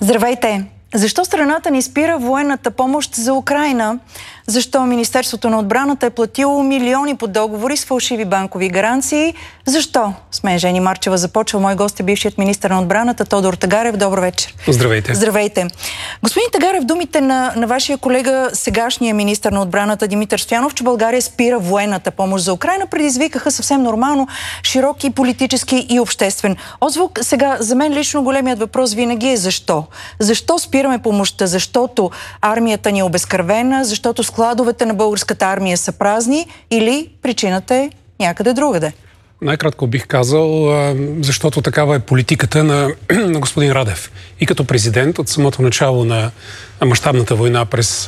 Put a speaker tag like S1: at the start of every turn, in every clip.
S1: Здравейте! Защо страната ни спира военната помощ за Украйна? Защо Министерството на отбраната е платило милиони по договори с фалшиви банкови гаранции? Защо? С мен Жени Марчева започва. Мой гост е бившият министър на отбраната Тодор Тагарев. Добър вечер.
S2: Здравейте.
S1: Здравейте. Господин Тагарев, думите на вашия колега, сегашния министър на отбраната Димитър Стоянов, че България спира военната помощ за Украйна, предизвикаха съвсем нормално широк и политически и обществен отзвук. Сега, за мен лично големият въпрос винаги е защо? Защо спираме помощта? Защото армията ни е обезкървена, защото складовете на българската армия са празни или причината е някъде другаде?
S2: Най-кратко бих казал, защото такава е политиката на господин Радев. И като президент от самото начало на мащабната война през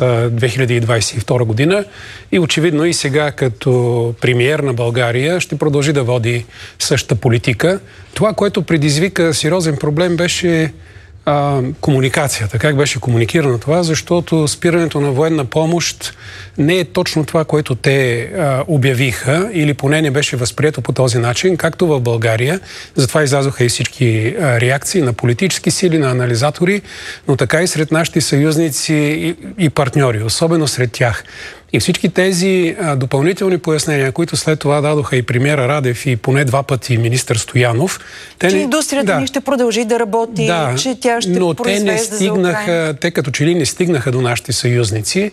S2: 2022 година и очевидно и сега като премиер на България ще продължи да води същата политика. Това, което предизвика сериозен проблем, беше комуникацията. Как беше комуникирано това? Защото спирането на военна помощ не е точно това, което те обявиха или поне не беше възприето по този начин, както в България. Затова излязоха и всички реакции на политически сили, на анализатори, но така и сред нашите съюзници и партньори, особено сред тях. И всички тези допълнителни пояснения, които след това дадоха и премиера Радев и поне два пъти министър Стоянов.
S1: Че индустрията ни ще продължи да работи, че тя ще произвежда за Украйна.
S2: Те като че ли не стигнаха до нашите съюзници.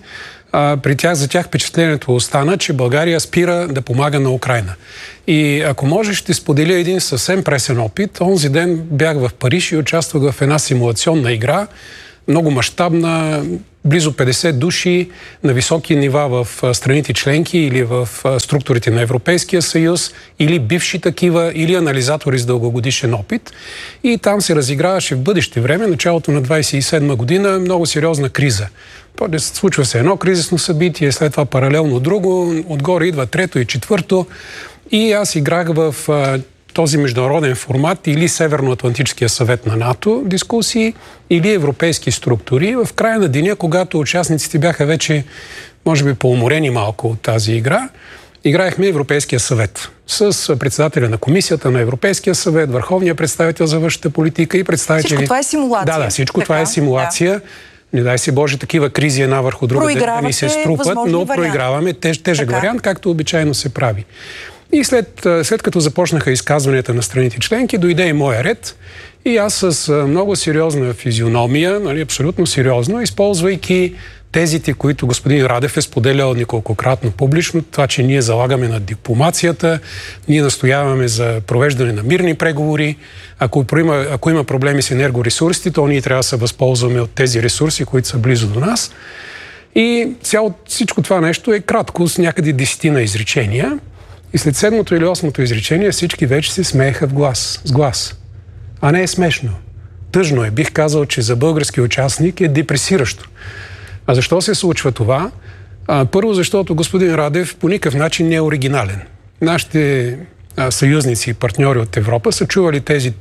S2: За тях впечатлението остана, че България спира да помага на Украйна. И ако може, ще споделя един съвсем пресен опит. Онзи ден бях в Париж и участвах в една симулационна игра, много мащабна, близо 50 души на високи нива в страните членки или в структурите на Европейския съюз, или бивши такива, или анализатори с дългогодишен опит. И там се разиграваше в бъдеще време, началото на 27 година, много сериозна криза. Случва се едно кризисно събитие, след това паралелно друго, отгоре идва трето и четвърто. И аз играх в този международен формат или Северноатлантическия съвет на НАТО дискусии, или европейски структури. В края на деня, когато участниците бяха вече, може би, поуморени малко от тази игра, играехме Европейския съвет с председателя на комисията на Европейския съвет, върховния представител за външната политика и представители...
S1: Всичко това е симулация.
S2: Да, всичко това е симулация. Не дай си Боже, такива кризи една върху друга да ни се струпат, но проиграваме тежък вариант, както обичайно се прави. И след като започнаха изказванията на страните членки, дойде и моя ред. И аз с много сериозна физиономия, абсолютно сериозно, използвайки тезите, които господин Радев е споделял неколкократно публично, това, че ние залагаме на дипломацията, ние настояваме за провеждане на мирни преговори. Ако има проблеми с енергоресурсите, то ние трябва да се възползваме от тези ресурси, които са близо до нас. И всичко това нещо е кратко, с някъде 10 изречения. И след 7-то или 8-то изречение всички вече се смееха с глас. А не е смешно. Тъжно е. Бих казал, че за български участник е депресиращо. А защо се случва това? Първо, защото господин Радев по никакъв начин не е оригинален. Нашите съюзници и партньори от Европа са чували тези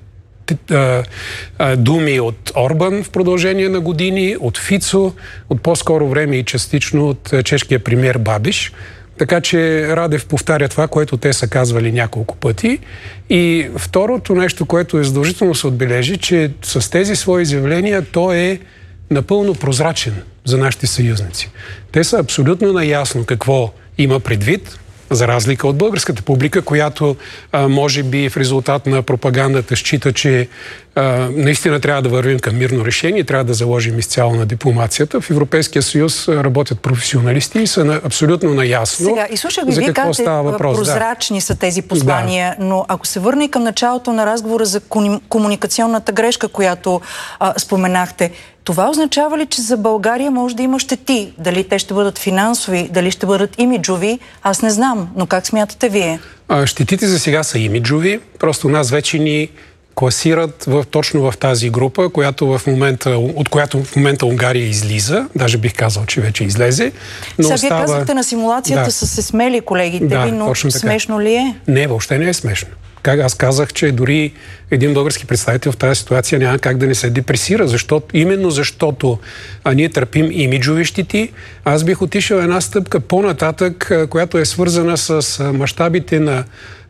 S2: думи от Орбан в продължение на години, от Фицо, от по-скоро време и частично от чешкия премиер Бабиш. Така че Радев повтаря това, което те са казвали няколко пъти. И второто нещо, което е задължително се отбележи, че с тези свои изявления той е напълно прозрачен за нашите съюзници. Те са абсолютно наясно какво има предвид, за разлика от българската публика, която може би в резултат на пропагандата счита, че наистина трябва да вървим към мирно решение, трябва да заложим изцяло на дипломацията. В Европейския съюз работят професионалисти и са абсолютно наясно за какво става въпрос.
S1: Прозрачни са тези послания, но ако се върне към началото на разговора за комуникационната грешка, която споменахте, това означава ли, че за България може да има щети? Дали те ще бъдат финансови, дали ще бъдат имиджови? Аз не знам, но как смятате вие?
S2: Щетите за сега са имиджови. Просто нас вече ни класират точно в тази група, от която в момента Унгария излиза. Даже бих казал, че вече излезе. Но
S1: Вие казахте на симулацията са се смели колегите ви, но смешно ли е?
S2: Не, въобще не е смешно. Аз казах, че дори един български представител в тази ситуация няма как да не се депресира, именно защото ние търпим имиджови щети. Аз бих отишъл една стъпка по-нататък, която е свързана с мащабите на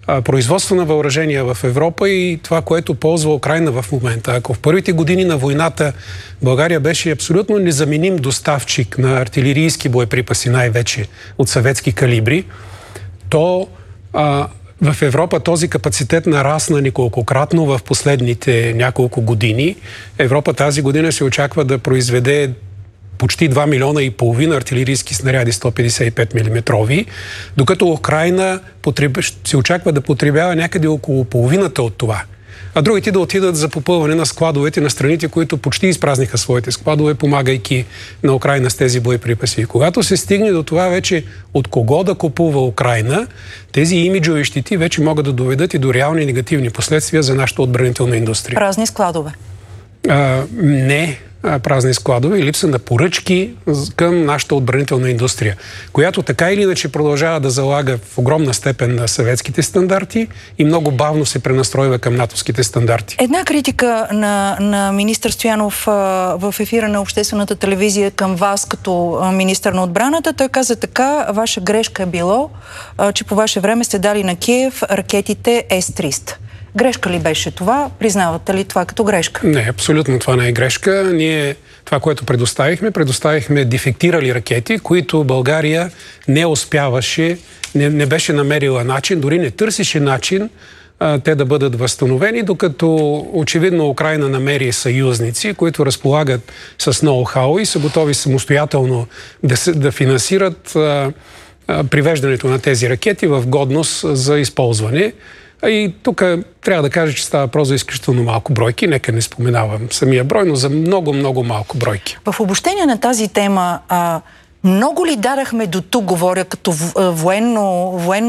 S2: производство на въоръжения в Европа и това, което ползва Украйна в момента. Ако в първите години на войната България беше абсолютно незаменим доставчик на артилерийски боеприпаси, най-вече от съветски калибри, то в Европа този капацитет нарасна неколкократно в последните няколко години. Европа тази година се очаква да произведе почти 2,5 милиона артилерийски снаряди 155 мм, докато Украйна се очаква да потребява някъде около половината от това. А другите да отидат за попълване на складовете на страните, които почти изпразниха своите складове, помагайки на Украйна с тези боеприпаси. И когато се стигне до това вече от кого да купува Украйна, тези имиджови щити вече могат да доведат и до реални негативни последствия за нашата отбранителна индустрия.
S1: Празни складове?
S2: Не празни складове и липса на поръчки към нашата отбранителна индустрия, която така или иначе продължава да залага в огромна степен на съветските стандарти и много бавно се пренастройва към натовските стандарти.
S1: Една критика на министър Стоянов в ефира на обществената телевизия към вас като министър на отбраната. Той каза така: ваша грешка е било, че по ваше време сте дали на Киев ракетите С-300. Грешка ли беше това? Признавате ли това като грешка?
S2: Не, абсолютно това не е грешка. Ние това, което предоставихме дефектирали ракети, които България не успяваше, не беше намерила начин, дори не търсеше начин те да бъдат възстановени, докато очевидно Украйна намери съюзници, които разполагат с ноу-хау и са готови самостоятелно да финансират привеждането на тези ракети в годност за използване. И тук трябва да кажа, че става въпрос за изключително малко бройки. Нека не споменавам самия брой, но за много, много малко бройки.
S1: В обобщение на тази тема, много ли дадахме до тук, говоря като военно